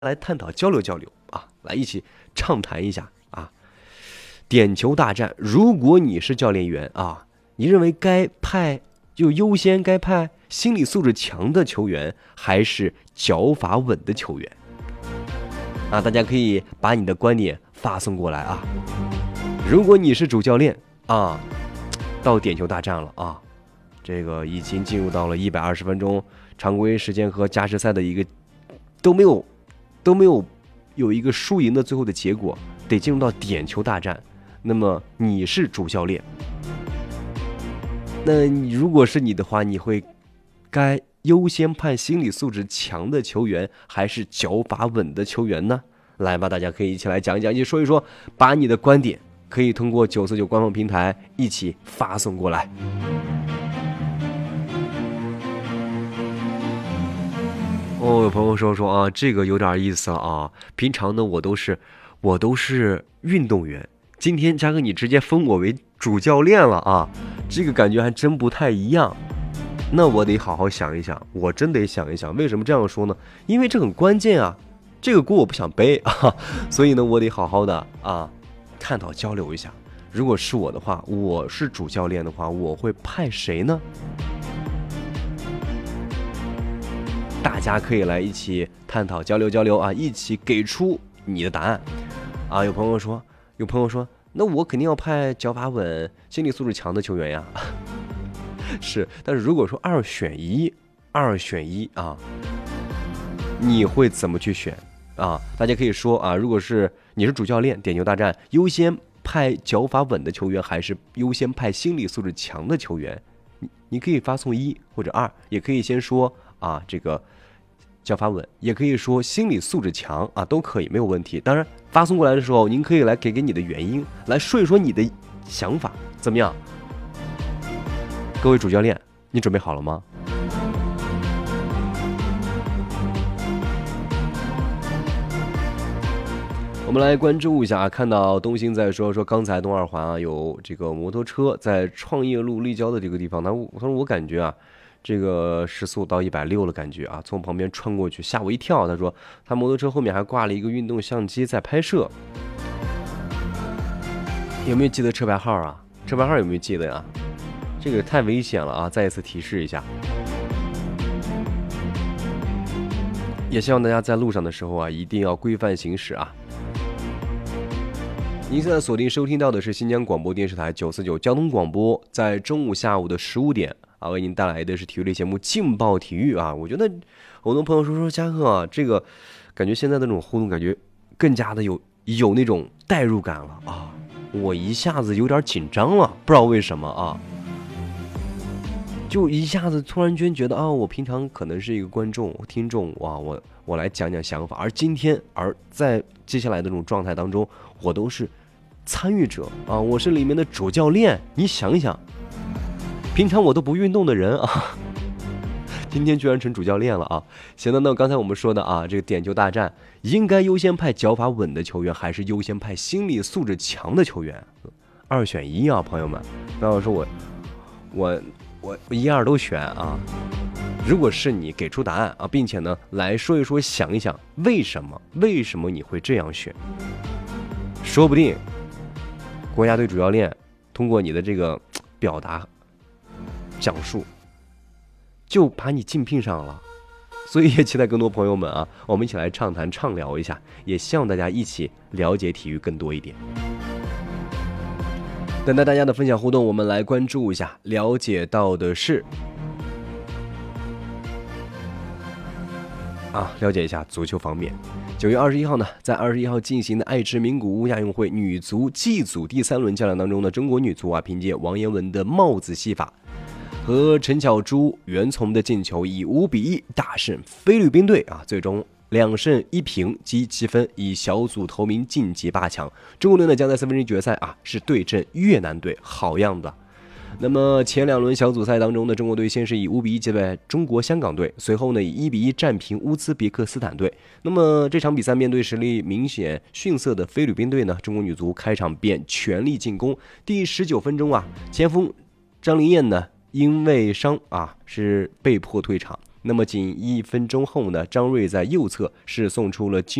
来探讨交流交流啊，来一起畅谈一下啊。点球大战，如果你是教练员啊，你认为优先该派心理素质强的球员，还是脚法稳的球员？啊，大家可以把你的观点发送过来啊。如果你是主教练啊，到点球大战了啊，这个已经进入到了120分钟常规时间和加时赛的一个都没有一个输赢的最后的结果，得进入到点球大战。那么你是主教练，那你如果是你的话，你会该优先派心理素质强的球员，还是脚法稳的球员呢？来吧，大家可以一起来讲一讲，一起说一说，把你的观点可以通过949官方平台一起发送过来。哦，有朋友说啊，这个有点意思了啊。平常呢，我都是运动员，今天嘉哥你直接封我为主教练了啊，这个感觉还真不太一样。那我得好好想一想，我真得想一想，为什么这样说呢？因为这很关键啊，这个锅我不想背啊，所以呢，我得好好的啊探讨交流一下。如果是我的话，我是主教练的话，我会派谁呢？大家可以来一起探讨交流啊，一起给出你的答案啊。有朋友说，那我肯定要派脚法稳、心理素质强的球员呀。是，但是如果说二选一啊，你会怎么去选啊？大家可以说啊，如果是你是主教练，点球大战优先派脚法稳的球员，还是优先派心理素质强的球员？你可以发送1或者2，也可以先说啊这个脚法稳，也可以说心理素质强啊，都可以，没有问题。当然发送过来的时候，您可以来给你的原因，来说一说你的想法，怎么样？各位主教练，你准备好了吗？我们来关注一下啊，看到东兴在说刚才东二环啊有这个摩托车在创业路立交的这个地方，他说我感觉啊，这个时速到160的感觉啊，从旁边穿过去吓我一跳。他说他摩托车后面还挂了一个运动相机在拍摄，有没有记得车牌号啊？车牌号有没有记得呀？这个太危险了啊！再一次提示一下，也希望大家在路上的时候啊，一定要规范行驶啊。您现在锁定收听到的是新疆广播电视台949交通广播，在中午下午的15点啊，为您带来的是体育类节目劲爆体育啊。我觉得很多朋友说嘉哥啊，这个感觉现在的那种互动感觉更加的有那种代入感了啊，我一下子有点紧张了，不知道为什么啊。就一下子突然间觉得啊，我平常可能是一个观众、听众哇，我来讲讲想法，而在接下来的这种状态当中，我都是参与者啊，我是里面的主教练。你想一想，平常我都不运动的人啊，今天居然成主教练了啊！行的，那刚才我们说的啊，这个点球大战应该优先派脚法稳的球员，还是优先派心理素质强的球员？2选1啊，朋友们。那我说我1、2都选啊。如果是你给出答案啊，并且呢来说一说，想一想为什么你会这样选？说不定国家队主教练通过你的这个表达讲述，就把你竞聘上了。所以也期待更多朋友们啊，我们一起来畅谈畅聊一下，也希望大家一起了解体育更多一点。等待大家的分享互动，我们来关注一下，了解到的是了解一下足球方面。9月21号呢，在21号进行的爱知名古屋亚运会女足 G 组第3轮较量当中呢，中国女足凭借王妍雯的帽子戏法和陈巧珠、袁从的进球，以5-1大胜菲律宾队最终2胜1平积7分，以小组头名晋级8强。中国队呢将在4分之一决赛是对阵越南队，好样的。那么前2轮小组赛当中呢，中国队先是以5-1击败中国香港队，随后呢以1-1战平乌兹别克斯坦队。那么这场比赛面对实力明显逊色的菲律宾队呢，中国女足开场便全力进攻。第19分钟前锋张琳艳呢因为伤是被迫退场。 那么仅1分钟后呢，张睿在右侧是送出了